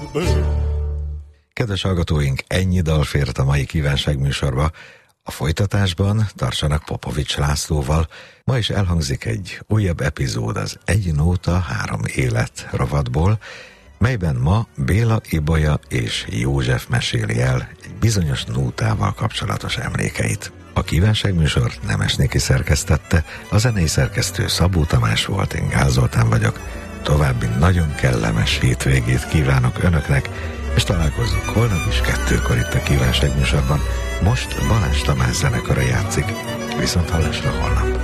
Kedves hallgatóink, ennyi dal fért a mai kívánságműsorba. A folytatásban tartsanak Popovics Lászlóval. Ma is elhangzik egy újabb epizód az Egy nóta, három élet rovatból, melyben ma Béla Ibolya és József meséli el egy bizonyos nótával kapcsolatos emlékeit. A kívánságműsort Nemesnéki szerkesztette, a zenei szerkesztő Szabó Tamás volt, én Gál Zoltán vagyok. További nagyon kellemes hétvégét kívánok önöknek, és találkozzunk holnap is 2-kor itt a kívánságműsorban. Most Balázs Tamás zenekara játszik. Viszont hallásra holnap.